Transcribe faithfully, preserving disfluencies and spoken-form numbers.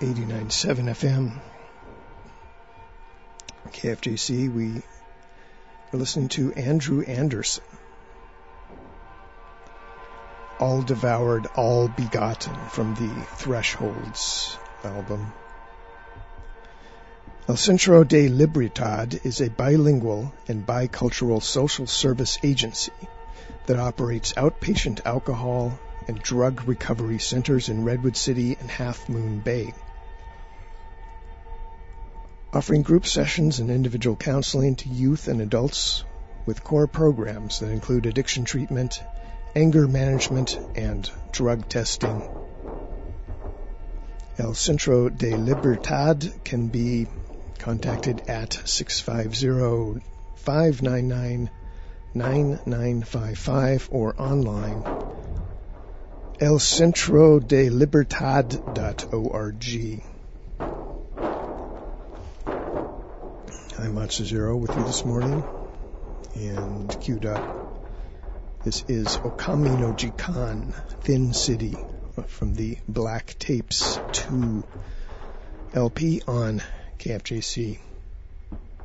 eighty-nine point seven F M. K F J C, we are listening to Andrew Anderson. All Devoured, All Begotten from the Thresholds album. El Centro de Libertad is a bilingual and bicultural social service agency that operates outpatient alcohol and drug recovery centers in Redwood City and Half Moon Bay, offering group sessions and individual counseling to youth and adults with core programs that include addiction treatment, anger management, and drug testing. El Centro de Libertad can be contacted at six five zero, five nine nine, nine nine five five or online el centro de libertad dot org. I'm Matsu Zero with you this morning, and queued up. This is Okami no Jikan, Thin City, from the Black Tapes two L P on K F J C.